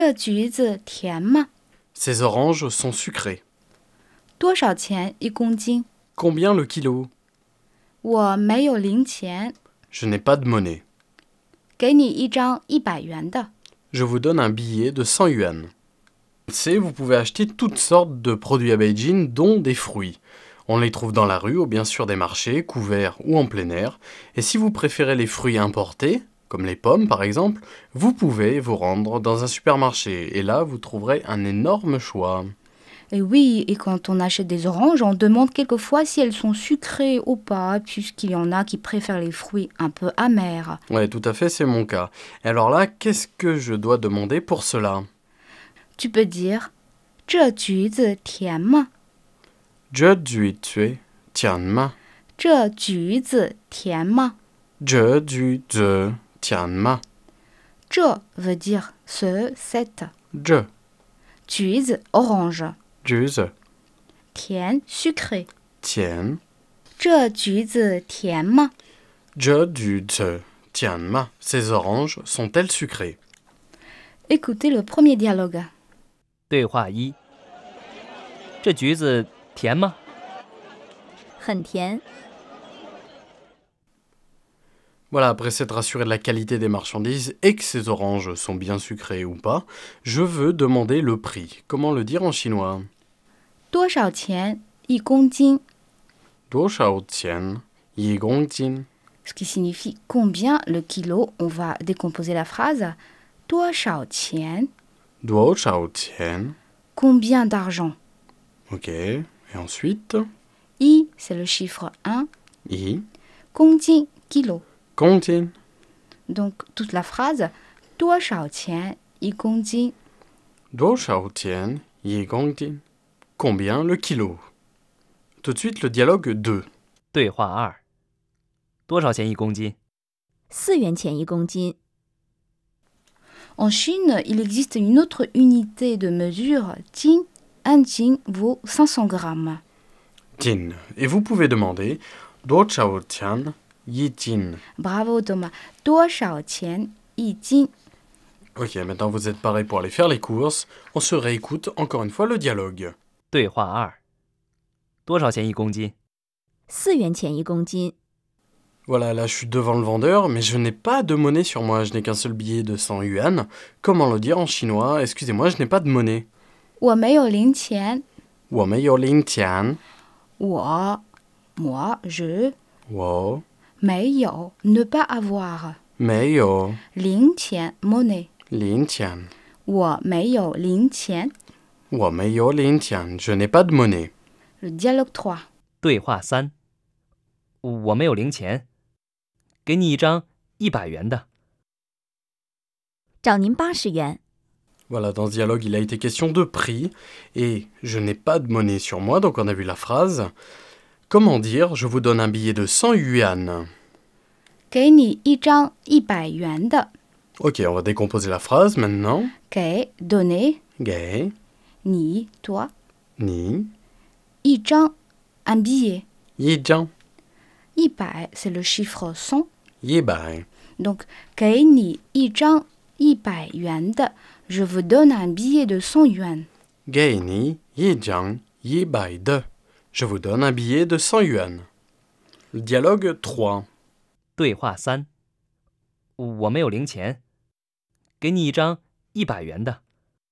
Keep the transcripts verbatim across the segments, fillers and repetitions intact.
这橘子甜吗？ Ces oranges sont sucrées. 多少钱一公斤？ Combien le kilo? 我没有零钱， Je n'ai pas de monnaie. 给你一张一百元的。 Je vous donne un billet de cent yuan. C'est, vous pouvez acheter toutes sortes de produits à Beijing, dont des fruits. On les trouve dans la rue ou bien sûr des marchés, couverts ou en plein air. Et si vous préférez les fruits importés, comme les pommes par exemple, vous pouvez vous rendre dans un supermarché. Et là, vous trouverez un énorme choix. Et oui, et quand on achète des oranges, on demande quelquefois si elles sont sucrées ou pas, puisqu'il y en a qui préfèrent les fruits un peu amers. Ouais, tout à fait, c'est mon cas. Et alors là, qu'est-ce que je dois demander pour cela? Tu peux dire 这橘子甜吗？ Je du tue tian ma. 这橘子甜吗？ Je du ze tian ma. 这 veut dire ce, cette. Je 橘子 orange. du ze 甜 sucré. tian. 这橘子甜吗？ Je du ze tian ma. Ces oranges sont-elles sucrées? Écoutez le premier dialogue. 对话一：这橘子甜吗？ 很甜。 Voilà, après s'être rassuré de la qualité des marchandises et que ces oranges sont bien sucrées ou pas, je veux demander le prix. Comment le dire en chinois? 多少钱一公斤？ Duo shao tian yi gong jin. Ce qui signifie combien le kilo. On va décomposer la phrase. 多少钱 Duo shao tian. Combien d'argent? Ok. Et ensuite? I, c'est le chiffre un. Yi. 公斤 kilo. Gong jin. Donc toute la phrase. 多少钱一公斤？ Duo shao tian yi gong jin. Combien le kilo? Tout de suite le dialogue deux. 对话二：多少钱一公斤？ 四元钱一公斤。 En Chine, il existe une autre unité de mesure. Jin. Un jin vaut cinq cents grammes. Jin. Et vous pouvez demander Duo shao tian yi jin. Bravo Thomas. 多少钱一斤？ Ok, maintenant vous êtes parés pour aller faire les courses. On se réécoute encore une fois le dialogue. 对话二：多少钱一公斤？ 四元钱一公斤。 Voilà, là je suis devant le vendeur, mais je n'ai pas de monnaie sur moi. Je n'ai qu'un seul billet de cent yuan. Comment le dire en chinois? Excusez-moi, je n'ai pas de monnaie. 我没有零钱。 Wo mei yo ling tian. 我 moi, je, Wo 没有 ne pas avoir. mei yo 零钱 monnaie. ling tian. 我没有零钱。 Wo mei yo ling tian. Je n'ai pas de monnaie. Le dialogue trois. 对话三：我没有零钱，给你一张一百元的。 找您八十元。 Voilà, dans ce dialogue, il a été question de prix, et je n'ai pas de monnaie sur moi, donc on a vu la phrase. Comment dire, je vous donne un billet de cent yuan? 给你一张一百元的。 Ok, on va décomposer la phrase maintenant. 给 donner, Gay, 你 toi, ni, 一张 un billet. yi jiang, 一百 c'est le chiffre cent. yi bai. Donc 给你一张一百元的。Je vous donne un billet de cent yuan. Gay ni, yi jiang, yi bai de. Je vous donne un billet de cent yuan. Le dialogue trois. 对话三：我没有零钱，给你一张一百元的。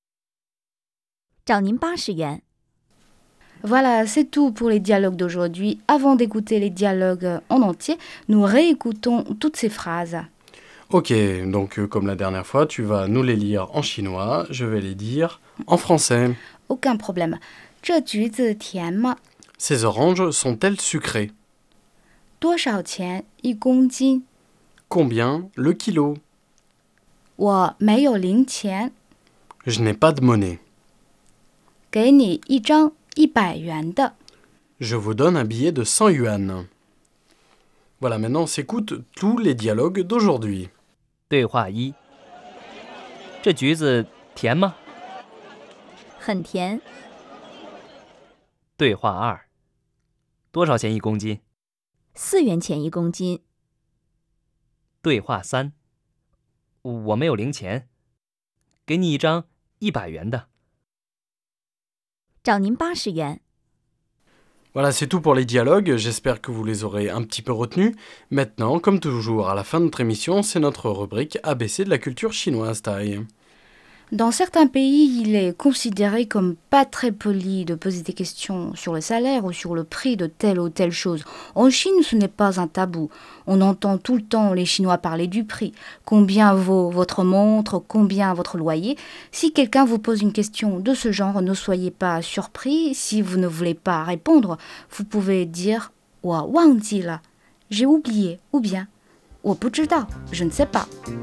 找您八十元。 Voilà, c'est tout pour les dialogues d'aujourd'hui. Avant d'écouter les dialogues en entier, nous réécoutons toutes ces phrases. Ok, donc euh, comme la dernière fois, tu vas nous les lire en chinois, je vais les dire en français. Aucun problème. 这橘子甜吗？ Ces oranges sont-elles sucrées? 多少钱一公斤？ Combien le kilo? 我没有零钱， Je n'ai pas de monnaie. 给你一张一百元的。 Je vous donne un billet de cent yuan. Voilà, maintenant on s'écoute tous les dialogues d'aujourd'hui. 对话一：这橘子甜吗？ 很甜。 对话二：多少钱一公斤？ 四元钱一公斤。 对话三：我没有零钱，给你一张一百元的。 找您八十元。 Voilà, c'est tout pour les dialogues, j'espère que vous les aurez un petit peu retenus. Maintenant, comme toujours, à la fin de notre émission, c'est notre rubrique A B C de la culture chinoise, Tai. Dans certains pays, il est considéré comme pas très poli de poser des questions sur le salaire ou sur le prix de telle ou telle chose. En Chine, ce n'est pas un tabou. On entend tout le temps les Chinois parler du prix. Combien vaut votre montre? Combien votre loyer? Si quelqu'un vous pose une question de ce genre, ne soyez pas surpris. Si vous ne voulez pas répondre, vous pouvez dire « Wa wangji la » j'ai oublié, ou bien « Wo bu zhi dao » je ne sais pas.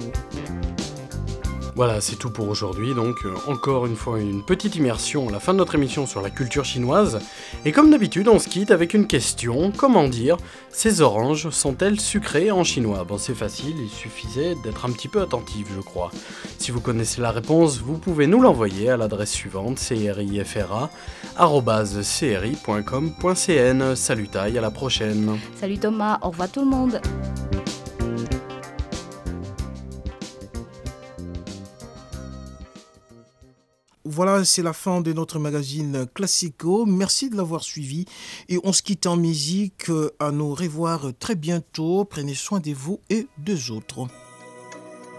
Voilà, c'est tout pour aujourd'hui, donc euh, encore une fois une petite immersion à la fin de notre émission sur la culture chinoise. Et comme d'habitude, on se quitte avec une question, comment dire, ces oranges sont-elles sucrées en chinois? Bon, c'est facile, il suffisait d'être un petit peu attentif, je crois. Si vous connaissez la réponse, vous pouvez nous l'envoyer à l'adresse suivante, crifra arobase cri point com point cn. Salut Tai, à la prochaine. Salut Thomas, au revoir tout le monde. Voilà, c'est la fin de notre magazine Classico. Merci de l'avoir suivi et on se quitte en musique. À nous revoir très bientôt. Prenez soin de vous et des autres.